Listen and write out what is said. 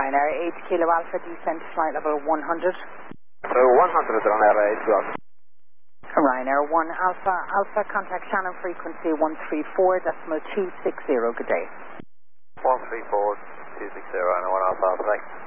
Ryanair 8 Kilo Alpha, descent to flight level 100. So 100 Ryanair 8 Kilo Alpha. Ryanair 1 Alpha, Alpha, contact Shannon frequency 134.260, good day. 134.260, Ryanair 1 Alpha, Alpha,